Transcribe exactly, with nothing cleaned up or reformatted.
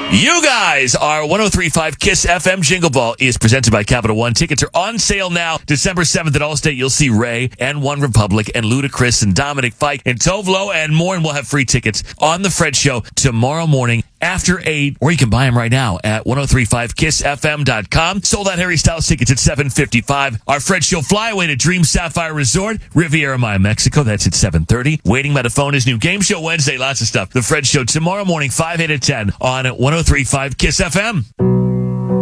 You guys are one oh three point five KISS F M. Jingle Ball is presented by Capital One. Tickets are on sale now. December seventh at Allstate. You'll see Ray and One Republic and Ludacris and Dominic Fike and Tove Lo and more. And we'll have free tickets on The Fred Show tomorrow morning after eight. Or you can buy them right now at ten thirty-five kiss f m dot com. Sold out Harry Styles tickets at seven fifty-five. Our Fred Show flyaway to Dream Sapphire Resort, Riviera Maya, Mexico. That's at seven thirty. Waiting by the phone is new Game Show Wednesday. Lots of stuff. The Fred Show tomorrow morning, five, eight, and ten on ten thirty-five KISS F M.